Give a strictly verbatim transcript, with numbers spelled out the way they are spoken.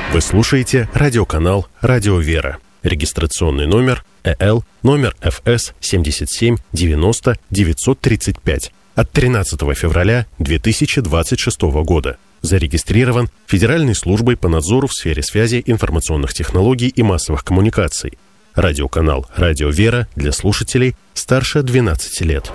Вы слушаете радиоканал «Радио Вера». Регистрационный номер э эл, номер эф эс семьдесят семь девяносто девятьсот тридцать пять от тринадцатого февраля две тысячи двадцать шестого года. Зарегистрирован Федеральной службой по надзору в сфере связи, информационных технологий и массовых коммуникаций. Радиоканал «Радио Вера» для слушателей старше двенадцати лет.